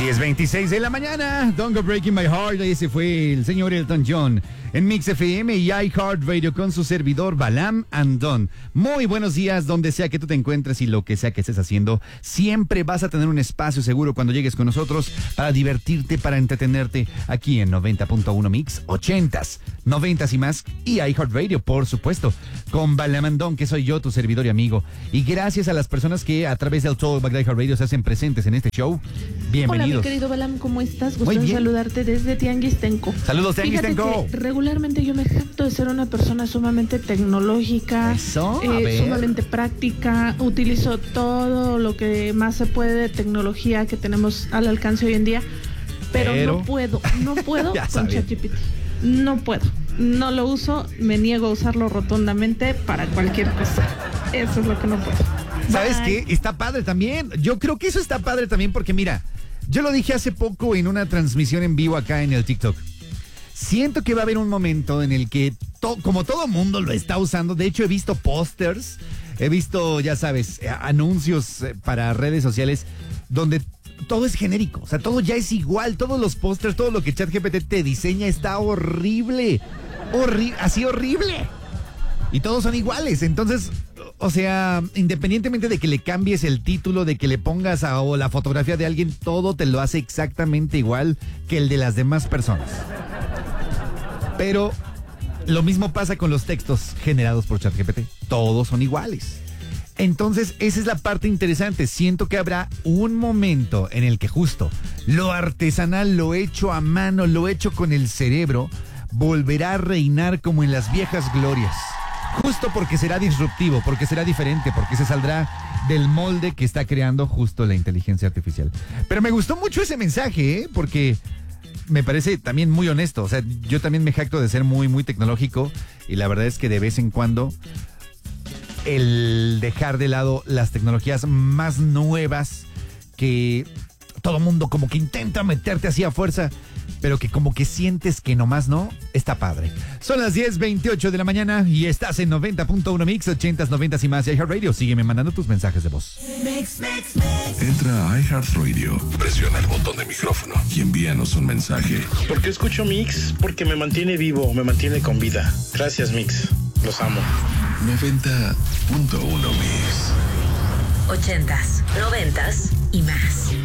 10:26 de la mañana. Don't Go Breaking My Heart. Ese fue el señor Elton John en Mix FM y iHeartRadio con su servidor Balam Andón. Muy buenos días donde sea que tú te encuentres y lo que sea que estés haciendo. Siempre vas a tener un espacio seguro cuando llegues con nosotros para divertirte, para entretenerte aquí en 90.1 Mix, 80s, 90s y más. Y iHeartRadio, por supuesto, con Balam Andón, que soy yo, tu servidor y amigo. Y gracias a las personas que a través del Talkback de iHeartRadio se hacen presentes en este show. Bienvenidos. Hola, mi querido Balam, ¿cómo estás? Muy Gusto en bien. saludarte desde Tianguistenco. Saludos, Tianguistenco. Fíjate que regularmente yo me jacto de ser una persona sumamente tecnológica, Eso, a ver. sumamente práctica. Utilizo todo lo que más se puede de tecnología que tenemos al alcance hoy en día, pero no puedo Ya con sabía. ChatGPT. No puedo. No lo uso, me niego a usarlo rotundamente para cualquier cosa. Eso es lo que no puedo. ¿Sabes Bye. qué? Está padre también. Yo creo que eso está padre también porque mira, yo lo dije hace poco en una transmisión en vivo acá en el TikTok. Siento que va a haber un momento en el que, como todo mundo lo está usando, de hecho he visto pósters, he visto, ya sabes, anuncios para redes sociales donde todo es genérico, o sea, todo ya es igual, todos los pósters, todo lo que ChatGPT te diseña está horrible, así horrible. Y todos son iguales, entonces, o sea, independientemente de que le cambies el título, de que le pongas o la fotografía de alguien, todo te lo hace exactamente igual que el de las demás personas. Pero lo mismo pasa con los textos generados por ChatGPT, todos son iguales. Entonces, esa es la parte interesante. Siento que habrá un momento en el que justo lo artesanal, lo hecho a mano, lo hecho con el cerebro, volverá a reinar como en las viejas glorias. Justo porque será disruptivo, porque será diferente, porque se saldrá del molde que está creando justo la inteligencia artificial. Pero me gustó mucho ese mensaje, porque me parece también muy honesto. O sea, yo también me jacto de ser muy, muy tecnológico y la verdad es que de vez en cuando el dejar de lado las tecnologías más nuevas que todo mundo como que intenta meterte así a fuerza, pero que como que sientes que nomás no, está padre. Son las 10:28 de la mañana y estás en 90.1 Mix, 80s, 90s y más. Y iHeartRadio, sígueme mandando tus mensajes de voz. Entra a iHeartRadio, presiona el botón de micrófono y envíanos un mensaje. ¿Por qué escucho Mix? Porque me mantiene vivo, me mantiene con vida. Gracias, Mix. Los amo. 90.1 Mix. 80s, 90s y más.